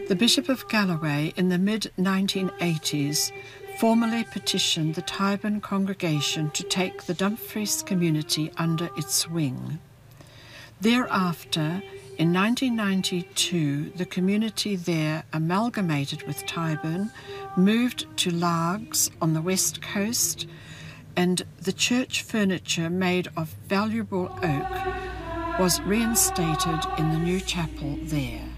The Bishop of Galloway in the mid-1980s formally petitioned the Tyburn congregation to take the Dumfries community under its wing. Thereafter, in 1992, the community there amalgamated with Tyburn, moved to Largs on the west coast, and the church furniture made of valuable oak was reinstated in the new chapel there.